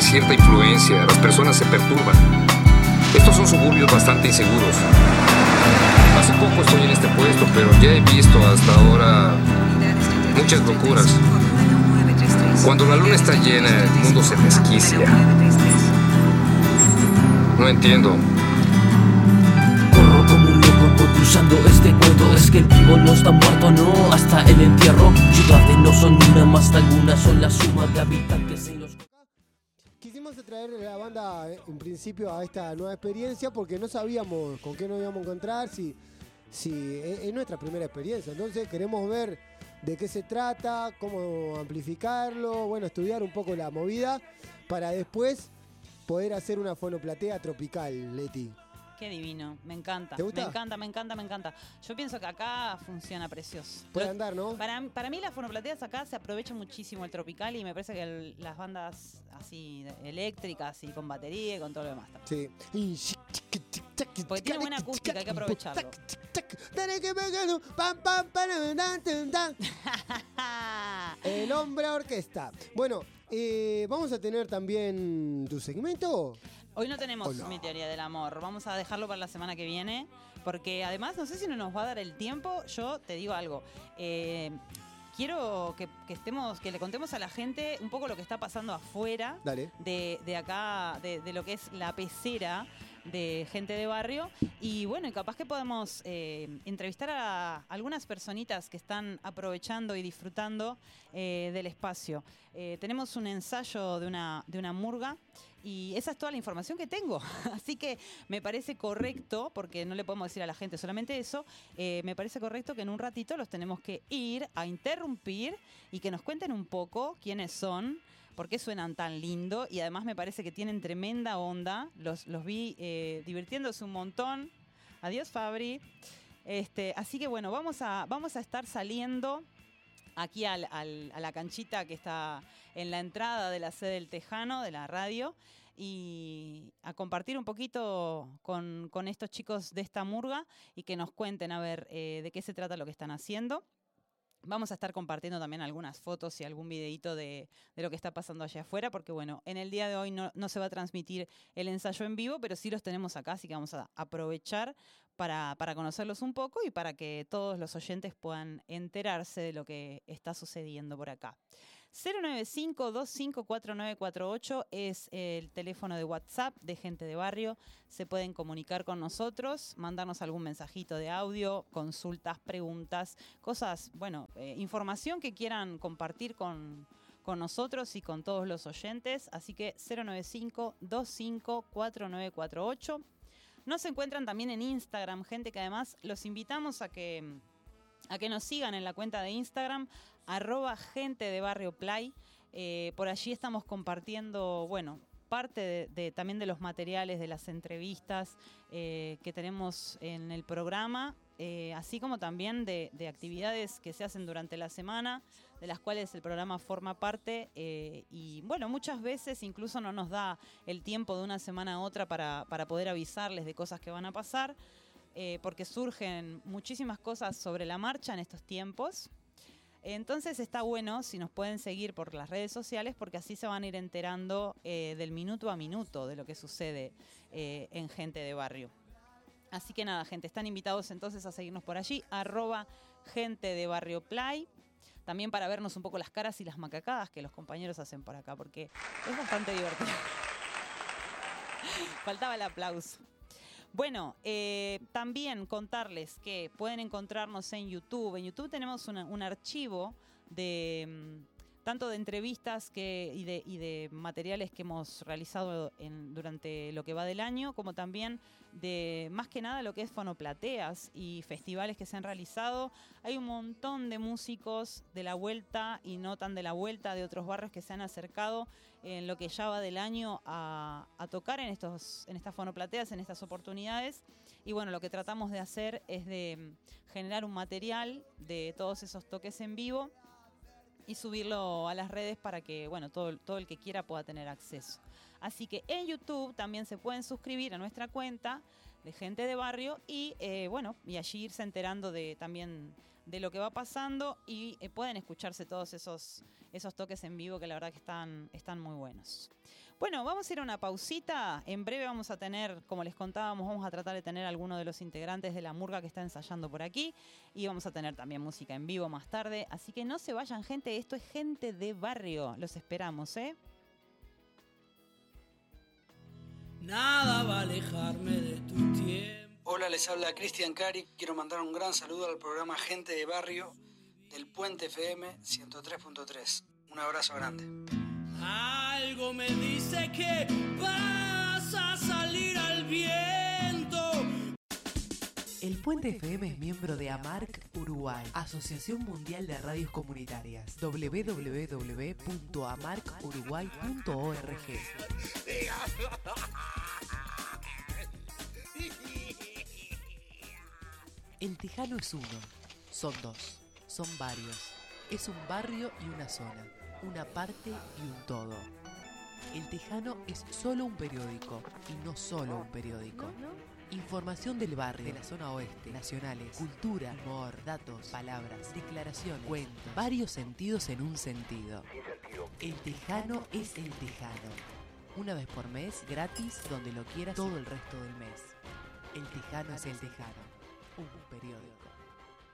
cierta influencia, las personas se perturban. Estos son suburbios bastante inseguros. Hace poco estoy en este puesto, pero ya he visto hasta ahora muchas locuras. Cuando la luna está llena, el mundo se desquicia. No entiendo. Corro como un loco voy cruzando este cuento. Es que el vivo no está muerto, no, hasta el entierro. Ciudades no son una más, algunas son la suma de habitantes en los... Quisimos traer la banda en principio a esta nueva experiencia porque no sabíamos con qué nos íbamos a encontrar, si es nuestra primera experiencia. Entonces queremos ver de qué se trata, cómo amplificarlo, bueno, estudiar un poco la movida para después poder hacer una fonoplatea tropical, Leti. Qué divino, me encanta. ¿Te gusta? Me encanta. Yo pienso que acá funciona precioso. Puede andar, ¿no? Para mí las fonoplateas acá se aprovecha muchísimo el tropical y me parece que las bandas así eléctricas y con batería y con todo lo demás también. Sí. Porque tiene buena acústica, hay que aprovecharlo. El hombre orquesta. Bueno, vamos a tener también tu segmento. Hoy no tenemos ¿O no? mi teoría del amor. Vamos a dejarlo para la semana que viene. Porque además, no sé si no nos va a dar el tiempo. Yo te digo algo. Quiero que le contemos a la gente un poco lo que está pasando afuera. Dale. De acá, de lo que es la pecera de Gente de Barrio. Y bueno, y capaz que podemos entrevistar a algunas personitas que están aprovechando y disfrutando del espacio. Tenemos un ensayo de una murga y esa es toda la información que tengo. Así que me parece correcto, porque no le podemos decir a la gente solamente eso, me parece correcto que en un ratito los tenemos que ir a interrumpir y que nos cuenten un poco quiénes son, por qué suenan tan lindo y además me parece que tienen tremenda onda. Los vi divirtiéndose un montón. Adiós, Fabri. Así que bueno, vamos a estar saliendo aquí a la canchita que está en la entrada de la sede del Tejano, de la radio, y a compartir un poquito con estos chicos de esta murga y que nos cuenten a ver de qué se trata lo que están haciendo. Vamos a estar compartiendo también algunas fotos y algún videíto de lo que está pasando allá afuera, porque bueno, en el día de hoy no se va a transmitir el ensayo en vivo, pero sí los tenemos acá, así que vamos a aprovechar para conocerlos un poco y para que todos los oyentes puedan enterarse de lo que está sucediendo por acá. 095-254948 es el teléfono de WhatsApp de Gente de Barrio. Se pueden comunicar con nosotros, mandarnos algún mensajito de audio, consultas, preguntas, cosas, bueno, información que quieran compartir con nosotros y con todos los oyentes. Así que 095-254948. Nos encuentran también en Instagram, gente, que además los invitamos a que nos sigan en la cuenta de Instagram, @gentedebarrioplay. Por allí estamos compartiendo, bueno, parte también de los materiales, de las entrevistas que tenemos en el programa, así como también de actividades que se hacen durante la semana, de las cuales el programa forma parte. Y bueno, muchas veces incluso no nos da el tiempo de una semana a otra para poder avisarles de cosas que van a pasar. Porque surgen muchísimas cosas sobre la marcha en estos tiempos. Entonces está bueno si nos pueden seguir por las redes sociales, porque así se van a ir enterando del minuto a minuto de lo que sucede en Gente de Barrio. Así que nada, gente, están invitados entonces a seguirnos por allí, @gentedebarrioplay. También para vernos un poco las caras y las macacadas que los compañeros hacen por acá, porque es bastante divertido. Faltaba el aplauso. Bueno, también contarles que pueden encontrarnos en YouTube. En YouTube tenemos un archivo de tanto de entrevistas y de materiales que hemos realizado durante lo que va del año, como también de más que nada lo que es fonoplateas y festivales que se han realizado. Hay un montón de músicos de la vuelta y no tan de la vuelta, de otros barrios que se han acercado en lo que ya va del año a tocar en estas fonoplateas, en estas oportunidades. Y bueno, lo que tratamos de hacer es de generar un material de todos esos toques en vivo y subirlo a las redes para que, bueno, todo el que quiera pueda tener acceso. Así que en YouTube también se pueden suscribir a nuestra cuenta de Gente de Barrio y, bueno, y allí irse enterando de también de lo que va pasando y pueden escucharse todos esos toques en vivo que la verdad que están muy buenos. Bueno, vamos a ir a una pausita. En breve vamos a tener, como les contábamos, vamos a tratar de tener a alguno de los integrantes de la murga que está ensayando por aquí. Y vamos a tener también música en vivo más tarde. Así que no se vayan, gente. Esto es Gente de Barrio. Los esperamos, ¿eh? Nada va a alejarme de tu tiempo. Hola, les habla Cristian Cari. Quiero mandar un gran saludo al programa Gente de Barrio del Puente FM 103.3. Un abrazo grande. Algo me dice que vas a salir al viento. El Puente FM es miembro de AMARC Uruguay, Asociación Mundial de Radios Comunitarias, www.amarcuruguay.org. El Tejano es uno, son dos, son varios. Es un barrio y una zona, una parte y un todo. El Tejano es solo un periódico y no solo un periódico. Información del barrio, de la zona oeste, nacionales, cultura, humor, datos, palabras, declaraciones, cuentos, varios sentidos en un sentido. El Tejano es el Tejano. Una vez por mes, gratis, donde lo quieras, todo el resto del mes. El Tejano es el Tejano, un periódico.